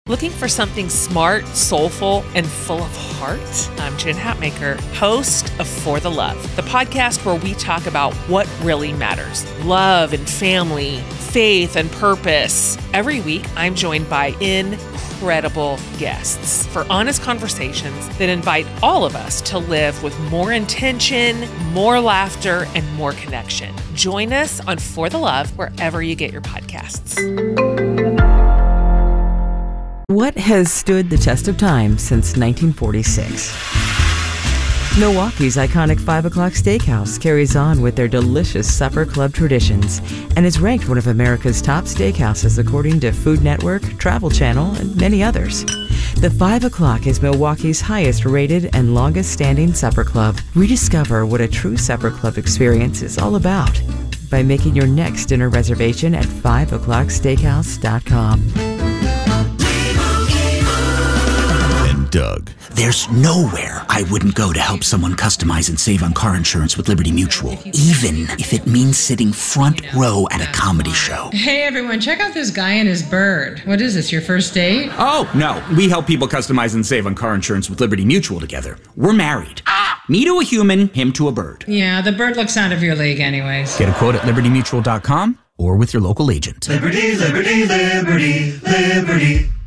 Looking for something smart, soulful, and full of heart? I'm Jen Hatmaker, host of For the Love, the podcast where we talk about what really matters: love and family, faith and purpose. Every week, I'm joined by incredible guests for honest conversations that invite all of us to live with more intention, more laughter, and more connection. Join us on For the Love wherever you get your podcasts. What has stood the test of time since 1946? Milwaukee's iconic 5 O'Clock Steakhouse carries on with their delicious supper club traditions and is ranked one of America's top steakhouses according to Food Network, Travel Channel, and many others. The 5 O'Clock is Milwaukee's highest rated and longest standing supper club. Rediscover what a true supper club experience is all about by making your next dinner reservation at 5o'clocksteakhouse.com. Doug. There's nowhere I wouldn't go to help someone customize and save on car insurance with Liberty Mutual, even if it means sitting front row at a comedy show. Hey everyone, check out this guy and his bird. What is this, your first date? Oh, no. We help people customize and save on car insurance with Liberty Mutual together. We're married. Me to a human, him to a bird. Yeah, the bird looks out of your league anyways. Get a quote at libertymutual.com or with your local agent. Liberty, liberty, liberty, liberty.